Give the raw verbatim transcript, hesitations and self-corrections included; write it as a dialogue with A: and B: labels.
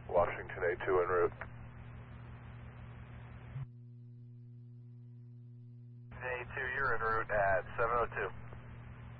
A: Washington A two en route.
B: A two, you're en route at seven oh two.